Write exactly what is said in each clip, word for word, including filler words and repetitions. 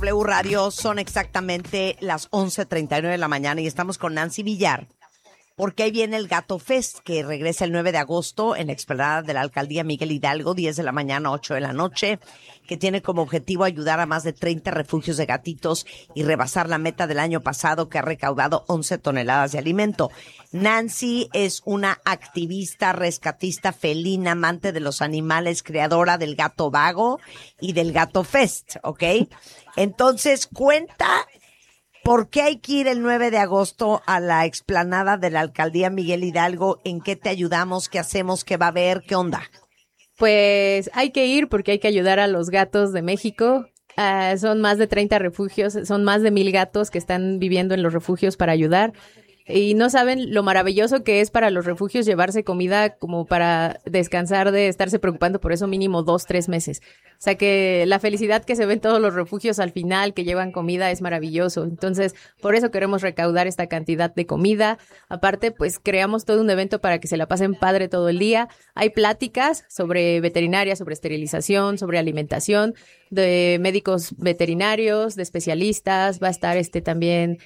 W Radio, son exactamente las once treinta y nueve de la mañana y estamos con Nancy Villar, porque ahí viene el Gato Fest, que regresa el nueve de agosto en la explanada de la Alcaldía Miguel Hidalgo, diez de la mañana, ocho de la noche, que tiene como objetivo ayudar a más de treinta refugios de gatitos y rebasar la meta del año pasado, que ha recaudado once toneladas de alimento. Nancy es una activista, rescatista felina, amante de los animales, creadora del Gato Vago y del Gato Fest, ¿ok? Entonces, cuenta... ¿Por qué hay que ir el nueve de agosto a la explanada de la Alcaldía Miguel Hidalgo? ¿En qué te ayudamos? ¿Qué hacemos? ¿Qué va a haber? ¿Qué onda? Pues hay que ir porque hay que ayudar a los gatos de México. Uh, son más de treinta refugios, son más de mil gatos que están viviendo en los refugios para ayudar. Y no saben lo maravilloso que es para los refugios llevarse comida como para descansar de estarse preocupando por eso mínimo dos, tres meses. O sea que la felicidad que se ve en todos los refugios al final, que llevan comida, es maravilloso. Entonces, por eso queremos recaudar esta cantidad de comida. Aparte, pues creamos todo un evento para que se la pasen padre todo el día. Hay pláticas sobre veterinaria, sobre esterilización, sobre alimentación, de médicos veterinarios, de especialistas. Va a estar este también...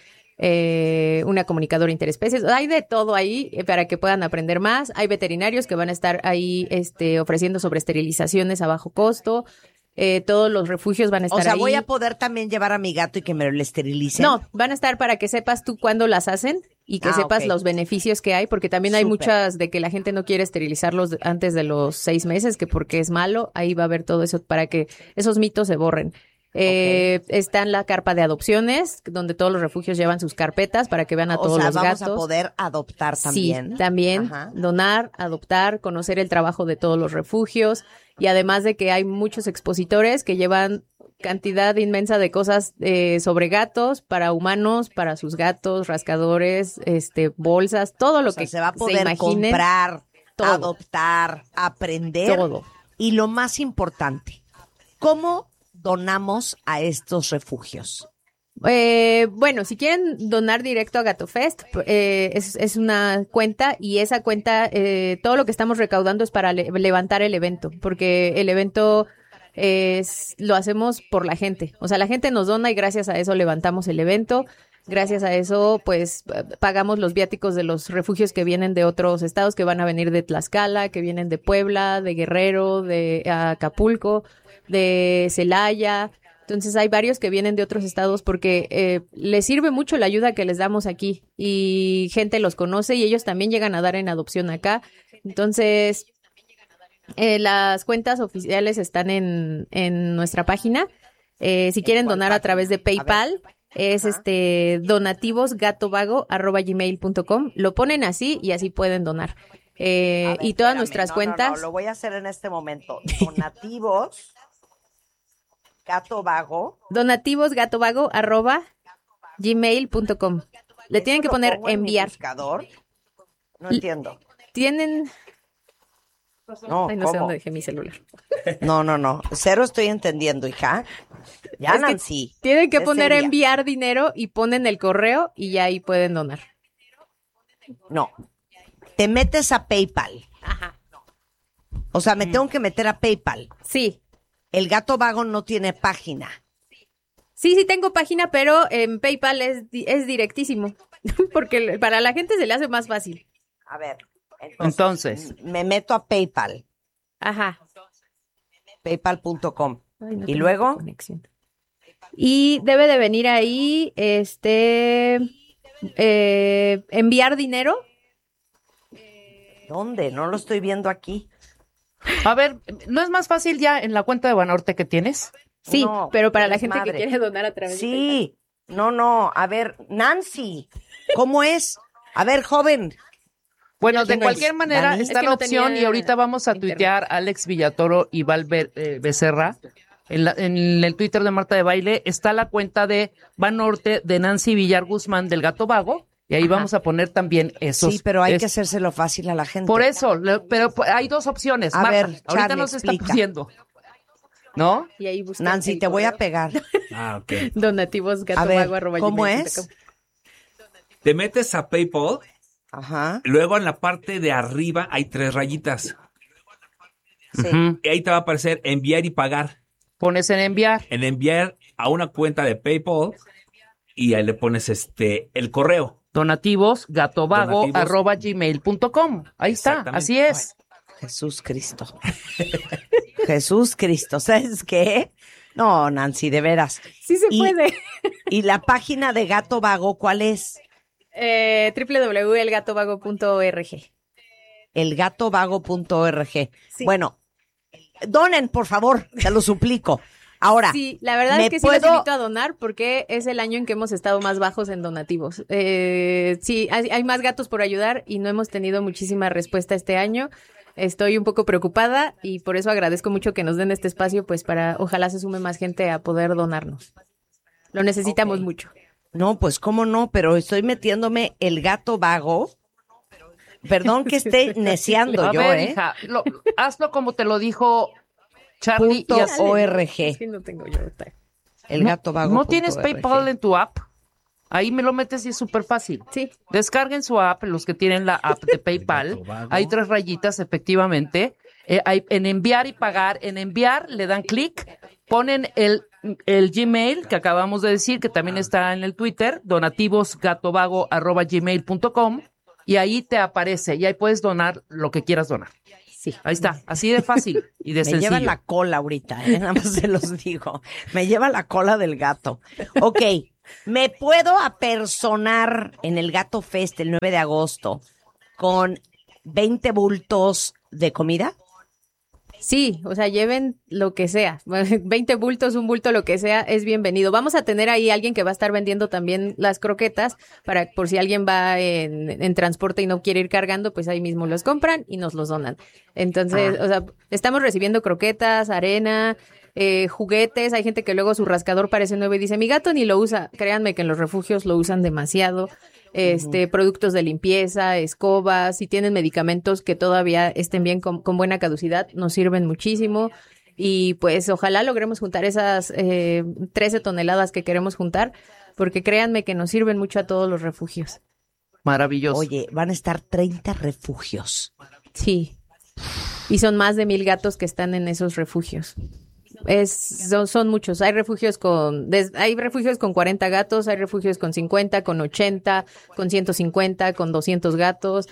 Eh, una comunicadora interespecies, hay de todo ahí eh, para que puedan aprender más. Hay veterinarios que van a estar ahí este, ofreciendo sobre esterilizaciones a bajo costo. Eh, todos los refugios van a estar ahí. O sea, ahí. ¿voy a poder también llevar a mi gato y que me lo esterilicen? No, van a estar para que sepas tú cuándo las hacen y que ah, sepas okay. los beneficios que hay, porque también hay Súper. muchas de que la gente no quiere esterilizarlos antes de los seis meses, que porque es malo. Ahí va a haber todo eso para que esos mitos se borren. Eh, okay. Está en la carpa de adopciones, donde todos los refugios llevan sus carpetas para que vean a o todos sea, los gatos. O sea, vamos a poder adoptar también. Sí, también, Ajá. donar, adoptar, conocer el trabajo de todos los refugios, y además de que hay muchos expositores que llevan cantidad inmensa de cosas eh, sobre gatos, para humanos, para sus gatos, rascadores, este, bolsas, todo lo o sea, que se va a poder se imaginen, comprar, todo. adoptar, aprender. Todo. Y lo más importante, ¿cómo donamos a estos refugios? Eh, bueno, si quieren donar directo a Gato Fest, eh, es, es una cuenta, y esa cuenta, eh, todo lo que estamos recaudando es para le- levantar el evento, porque el evento es, lo hacemos por la gente. O sea, la gente nos dona y gracias a eso levantamos el evento. Gracias a eso, pues, pagamos los viáticos de los refugios que vienen de otros estados, que van a venir de Tlaxcala, que vienen de Puebla, de Guerrero, de Acapulco, de Celaya. Entonces hay varios que vienen de otros estados porque eh, les sirve mucho la ayuda que les damos aquí y gente los conoce y ellos también llegan a dar en adopción acá. Entonces, eh, las cuentas oficiales están en, en nuestra página. Eh, si quieren donar página? a través de PayPal, es Ajá. este donativosgatovago arroba gmail punto com. Lo ponen así y así pueden donar. Eh, ver, y todas espérame, nuestras no, cuentas. No, no, lo voy a hacer en este momento. Donativos Gato Vago. Donativos gato vago arroba gmail punto com. Le tienen que poner enviar. ¿Buscador? No entiendo. Tienen. No, Ay, no ¿cómo? sé dónde dejé mi celular. No, no, no. Cero estoy entendiendo, hija. Ya, es Nancy. Tienen que es poner seria. enviar dinero y ponen el correo y ya ahí pueden donar. No. Te metes a PayPal. Ajá. O sea, me mm. tengo que meter a PayPal. Sí. El Gato Vago no tiene página. Sí, sí tengo página, pero en PayPal es, es directísimo. Porque para la gente se le hace más fácil. A ver, entonces, entonces. me meto a PayPal. Ajá. PayPal punto com. Ay, no y luego. Conexión. Y debe de venir ahí, este, eh, enviar dinero. ¿Dónde? No lo estoy viendo aquí. A ver, ¿no es más fácil ya en la cuenta de Banorte que tienes? Sí, no, pero para la gente madre. que quiere donar a través sí. de PayPal. Sí, no, no. A ver, Nancy, ¿cómo es? A ver, joven. Bueno, de cualquier manera Dani? está Es que la no opción y ahorita vamos a internet. tuitear a Alex Villatoro y Val Be- eh, Becerra. En, la, en el Twitter de Marta de Baile está la cuenta de Banorte de Nancy Villar Guzmán del Gato Vago. Y ahí Ajá. vamos a poner también esos. Sí, pero hay es, que hacérselo fácil a la gente. Por eso, le, pero hay dos opciones. A Marta, ver, ahorita Charlie, no se explica. está pusiendo. ¿No? Y ahí buscan Nancy, el te voy a correo. pegar. Ah, ok. Donativos A ver, arroba ¿cómo gmail es? punto com. Te metes a PayPal, Ajá. luego en la parte de arriba hay tres rayitas. Sí. Ujú. Y ahí te va a aparecer enviar y pagar. Pones en enviar. En enviar a una cuenta de PayPal y ahí le pones este el correo. Donativos gatovago Donativos. arroba gmail punto com. Ahí está, Exactamente. así es. Jesús Cristo. Jesús Cristo. ¿Sabes qué? No, Nancy, de veras. Sí se Y- puede. ¿Y la página de Gato Vago cuál es? Eh, doble u doble u doble u punto el gato vago punto org. elgatovago punto org. Sí. Bueno, donen, por favor, te lo suplico. Ahora, Sí, la verdad ¿me es que sí los puedo- invito a donar porque es el año en que hemos estado más bajos en donativos. Eh, sí, hay, hay más gatos por ayudar y no hemos tenido muchísima respuesta este año. Estoy un poco preocupada y por eso agradezco mucho que nos den este espacio, pues para ojalá se sume más gente a poder donarnos. Lo necesitamos Ok. mucho. no, pues cómo no, pero estoy metiéndome el Gato Vago. Perdón que esté neciando A yo, ver, ¿eh? hija, lo- hazlo como te lo dijo Charlie. Punto y así- org. Sí, no tengo yo. ahorita. El No- Gato Vago. ¿No punto tienes org. PayPal en tu app? Ahí me lo metes y es súper fácil. Sí. Descarguen su app, los que tienen la app de PayPal. Gato Vago. Hay tres rayitas, efectivamente. Eh, hay- en enviar y pagar. En enviar le dan clic, ponen el, el Gmail que acabamos de decir, que también está en el Twitter, donativosgatovago arroba gmail punto com, y ahí te aparece y ahí puedes donar lo que quieras donar. Sí. Ahí está, así de fácil y de Me sencillo. lleva la cola ahorita, ¿eh? Nada más se los digo. Me lleva la cola del gato. Ok, ¿me puedo apersonar en el Gato Fest el nueve de agosto con veinte bultos de comida? Sí, o sea, lleven lo que sea. veinte bultos, un bulto, lo que sea, es bienvenido. Vamos a tener ahí alguien que va a estar vendiendo también las croquetas para por si alguien va en, en transporte y no quiere ir cargando, pues ahí mismo los compran y nos los donan. Entonces, Ah. o sea, estamos recibiendo croquetas, arena, eh, juguetes. Hay gente que luego su rascador parece nuevo y dice, mi gato ni lo usa. Créanme que en los refugios lo usan demasiado. Este, productos de limpieza, escobas, si tienen medicamentos que todavía estén bien con, con buena caducidad, nos sirven muchísimo. Y pues ojalá logremos juntar esas eh, trece toneladas que queremos juntar, porque créanme que nos sirven mucho a todos los refugios. Maravilloso. Oye, van a estar treinta refugios. Sí. Y son más de mil gatos que están en esos refugios. Es, son, son muchos. Hay refugios con, des- hay refugios con cuarenta gatos, hay refugios con cincuenta, con ochenta, con ciento cincuenta, con doscientos gatos.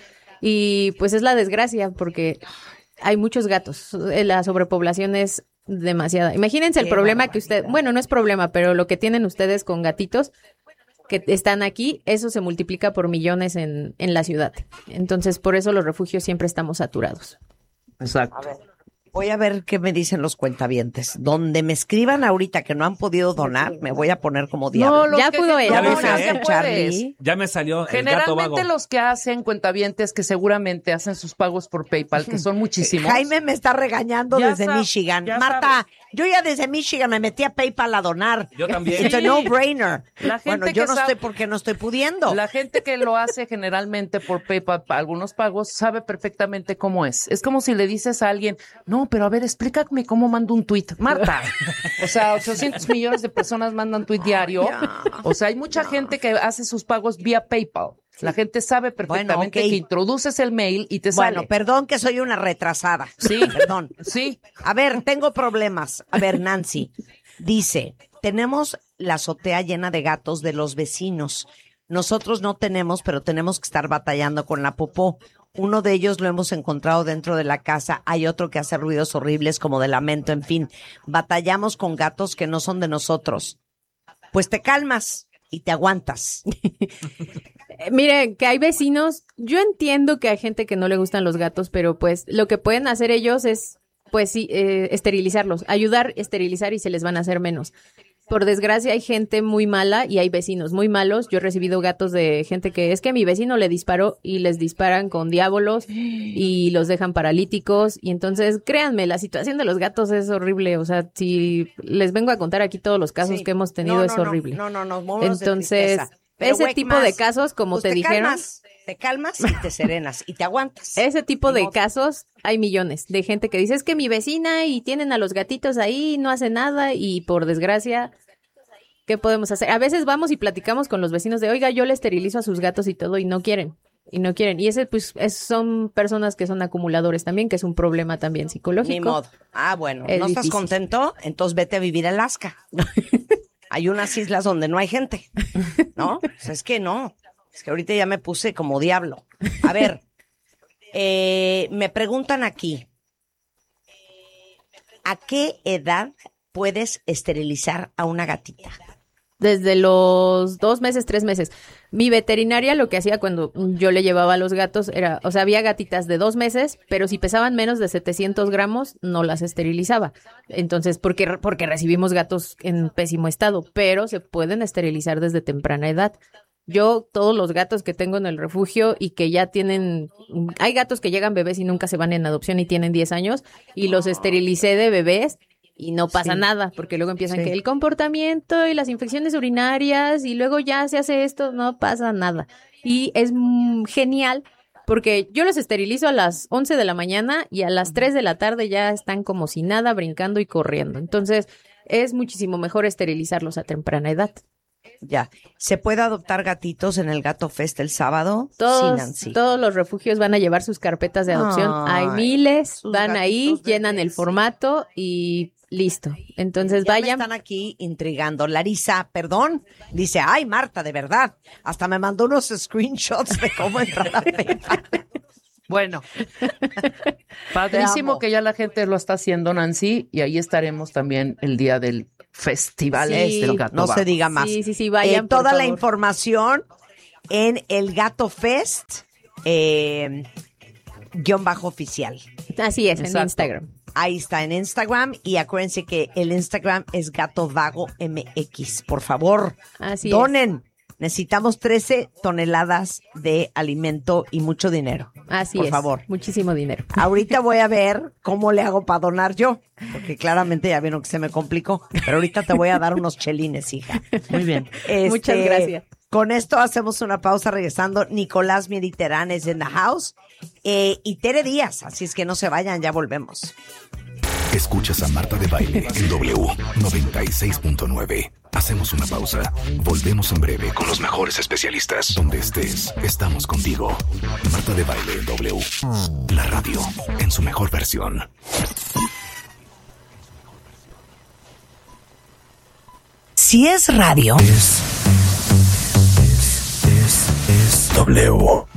Y pues es la desgracia porque hay muchos gatos. Eh, La sobrepoblación es demasiada. Imagínense el Qué problema que usted, barbaridad. bueno, no es problema, pero lo que tienen ustedes con gatitos que están aquí, eso se multiplica por millones en, en la ciudad. Entonces, por eso los refugios siempre estamos saturados. Exacto. A ver, voy a ver qué me dicen los cuentavientes. Donde me escriban ahorita que no han podido donar, me voy a poner como diablo. No, los Ya que- pudo ella. Ya no, viste, no ¿eh? se puede. Charlie. Ya me salió el gato Generalmente vago. los que hacen cuentavientes que seguramente hacen sus pagos por PayPal, que son muchísimos. Jaime me está regañando Ya desde sab- Michigan. ya Marta, sabes. yo ya desde Michigan me metí a PayPal a donar. Yo también. It's a Sí. no-brainer. La gente Bueno, yo que no sabe- sé por qué no estoy pudiendo. La gente que lo hace generalmente por PayPal, para algunos pagos, sabe perfectamente cómo es. Es como si le dices a alguien, no, pero a ver, explícame cómo mando un tuit. Marta, o sea, ochocientos millones de personas mandan tuit diario. O sea, hay mucha gente que hace sus pagos vía PayPal. La gente sabe perfectamente ok. que introduces el mail y te Bueno, sale. perdón que soy una retrasada. Sí. Perdón. Sí, A ver, tengo problemas. A ver, Nancy dice, tenemos la azotea llena de gatos de los vecinos. Nosotros no tenemos, pero tenemos que estar batallando con la popó. Uno de ellos lo hemos encontrado dentro de la casa. Hay otro que hace ruidos horribles como de lamento. En fin, batallamos con gatos que no son de nosotros. Pues te calmas y te aguantas. Eh, Mire, que hay vecinos, yo entiendo que hay gente que no le gustan los gatos, pero pues lo que pueden hacer ellos es, pues sí, eh, esterilizarlos, ayudar a esterilizar y se les van a hacer menos. Por desgracia hay gente muy mala y hay vecinos muy malos. Yo he recibido gatos de gente que es que mi vecino le disparó y les disparan con diábolos y los dejan paralíticos. Y entonces, créanme, la situación de los gatos es horrible. O sea, si les vengo a contar aquí todos los casos Sí. que hemos tenido, No, es no, no, horrible. No, no, no, morimos de Entonces, tristeza. Pero, ese güey, tipo más, de casos, como pues te, dijeron, calmas, te calmas y te serenas y te aguantas. ese tipo Ni de modo. casos hay millones de gente que dice, es que mi vecina y tienen a los gatitos ahí, no hace nada y por desgracia, ¿qué podemos hacer? A veces vamos y platicamos con los vecinos de, oiga, yo le esterilizo a sus gatos y todo y no quieren, y no quieren. Y ese, pues, es- son personas que son acumuladores también, que es un problema también psicológico. Ni modo. Ah, bueno, Es ¿no estás difícil. contento? Entonces vete a vivir a Alaska. hay unas islas donde no hay gente, ¿no? Pues es que no, es que ahorita ya me puse como diablo. A ver, eh, me preguntan aquí, ¿a qué edad puedes esterilizar a una gatita? Desde los dos meses, tres meses. Mi veterinaria lo que hacía cuando yo le llevaba a los gatos era, o sea, había gatitas de dos meses, pero si pesaban menos de setecientos gramos, no las esterilizaba. Entonces, porque, porque recibimos gatos en pésimo estado, pero se pueden esterilizar desde temprana edad. Yo, todos los gatos que tengo en el refugio y que ya tienen, hay gatos que llegan bebés y nunca se van en adopción y tienen diez años, y los esterilicé de bebés. Y no pasa sí. nada, porque luego empiezan sí. que el comportamiento y las infecciones urinarias y luego ya se hace esto, no pasa nada. Y es mm, genial porque yo los esterilizo a las once de la mañana y a las tres de la tarde ya están como si nada, brincando y corriendo. Entonces es muchísimo mejor esterilizarlos a temprana edad. Ya. ¿Se puede adoptar gatitos en el Gato Fest el sábado? Todos, sí, Nancy. Todos los refugios van a llevar sus carpetas de adopción. Ay, hay miles, van ahí, llenan el formato y listo. Entonces ya vayan. Me están aquí intrigando. Larisa, perdón, dice, ay, Marta, de verdad. Hasta me mandó unos screenshots de cómo entrar a PayPal. Bueno, padrísimo que ya la gente lo está haciendo, Nancy, y ahí estaremos también el día del festival sí, del Gato no Vago. se diga más. Sí, sí, sí, vayan, eh, toda por la favor. información en el Gato Fest eh, guión bajo oficial. Así es, Exacto. en Instagram. Ahí está en Instagram y acuérdense que el Instagram es Gato Vago M X. Por favor, Así donen. Es. Necesitamos trece toneladas de alimento y mucho dinero. Así por es. Por favor. Muchísimo dinero. Ahorita voy a ver cómo le hago para donar yo, porque claramente ya vieron que se me complicó. Pero ahorita te voy a dar unos chelines, hija. Muy bien. Este, Muchas gracias. Con esto hacemos una pausa regresando. Nicolás Mediterrán es en the house. Eh, y Tere Díaz, así es que no se vayan, ya volvemos. Escuchas a Marta de Baile en W noventa y seis punto nueve. Hacemos una pausa. Volvemos en breve con los mejores especialistas. Donde estés, estamos contigo. Marta de Baile en W. La radio en su mejor versión. Si es radio. Es, es, es, es W.